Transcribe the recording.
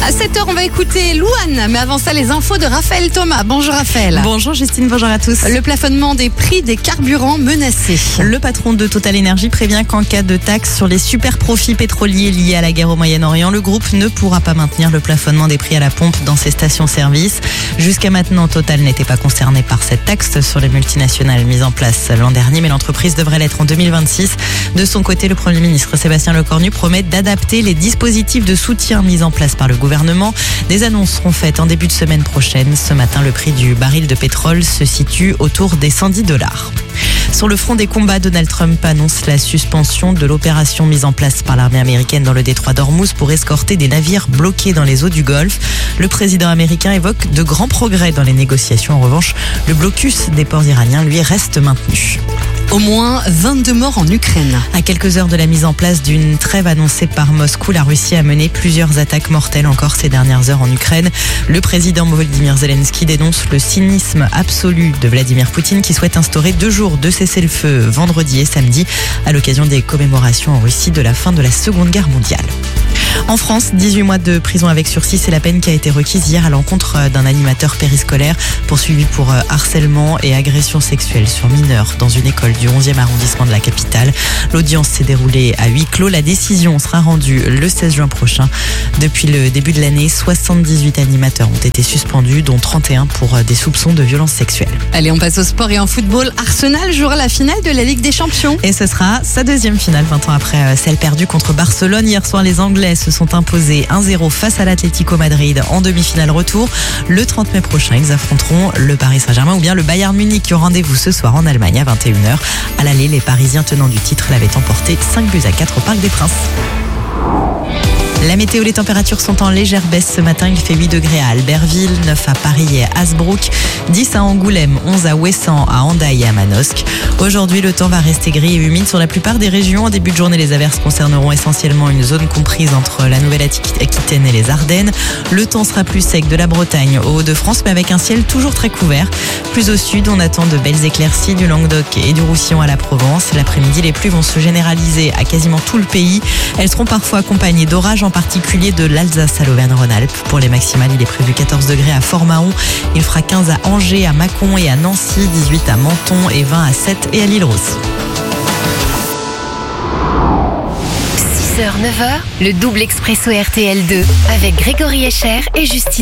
À 7h, on va écouter Louane, mais avant ça, les infos de Raphaël Thomas. Bonjour Raphaël. Bonjour Justine, bonjour à tous. Le plafonnement des prix des carburants menacé. Le patron de Total Energy prévient qu'en cas de taxe sur les super profits pétroliers liés à la guerre au Moyen-Orient, le groupe ne pourra pas maintenir le plafonnement des prix à la pompe dans ses stations-service. Jusqu'à maintenant, Total n'était pas concerné par cette taxe sur les multinationales mise en place l'an dernier, mais l'entreprise devrait l'être en 2026. De son côté, le Premier ministre Sébastien Lecornu promet d'adapter les dispositifs de soutien mis en place par le gouvernement. Des annonces seront faites en début de semaine prochaine. Ce matin, le prix du baril de pétrole se situe autour des $110. Sur le front des combats, Donald Trump annonce la suspension de l'opération mise en place par l'armée américaine dans le détroit d'Ormuz pour escorter des navires bloqués dans les eaux du Golfe. Le président américain évoque de grands progrès dans les négociations. En revanche, le blocus des ports iraniens, lui, reste maintenu. Au moins 22 morts en Ukraine. À quelques heures de la mise en place d'une trêve annoncée par Moscou, la Russie a mené plusieurs attaques mortelles encore ces dernières heures en Ukraine. Le président Volodymyr Zelensky dénonce le cynisme absolu de Vladimir Poutine qui souhaite instaurer 2 jours de cessez-le-feu vendredi et samedi à l'occasion des commémorations en Russie de la fin de la Seconde Guerre mondiale. En France, 18 mois de prison avec sursis, c'est la peine qui a été requise hier à l'encontre d'un animateur périscolaire poursuivi pour harcèlement et agression sexuelle sur mineurs dans une école du 11e arrondissement de la capitale. L'audience s'est déroulée à huis clos. La décision sera rendue le 16 juin prochain. Depuis le début de l'année, 78 animateurs ont été suspendus, dont 31 pour des soupçons de violences sexuelles. Allez, on passe au sport et en football. Arsenal jouera la finale de la Ligue des Champions. Et ce sera sa deuxième finale, 20 ans après celle perdue contre Barcelone. Hier soir, les Anglais se sont imposés 1-0 face à l'Atlético Madrid en demi-finale retour. Le 30 mai prochain, ils affronteront le Paris Saint-Germain ou bien le Bayern Munich qui ont rendez-vous ce soir en Allemagne à 21h. À l'aller, les Parisiens tenants du titre l'avaient emporté 5-4 au Parc des Princes. La météo, les températures sont en légère baisse ce matin. Il fait 8 degrés à Albertville, 9 à Paris et à Hasbrook, 10 à Angoulême, 11 à Ouessant, à Hendaye et à Manosque. Aujourd'hui, le temps va rester gris et humide sur la plupart des régions. En début de journée, les averses concerneront essentiellement une zone comprise entre la Nouvelle-Aquitaine et les Ardennes. Le temps sera plus sec de la Bretagne aux Hauts-de-France, mais avec un ciel toujours très couvert. Plus au sud, on attend de belles éclaircies du Languedoc et du Roussillon à la Provence. L'après-midi, les pluies vont se généraliser à quasiment tout le pays. Elles seront parfois accompagnées d'orages, en particulier de l'Alsace à l'Auvergne-Rhône-Alpes. Pour les maximales, il est prévu 14 degrés à Fort-Mahon. Il fera 15 à Angers, à Mâcon et à Nancy, 18 à Menton et 20 à Sète et à l'Île-Rousse. 6h, 9h, le double expresso RTL2 avec Grégory Escher et Justine.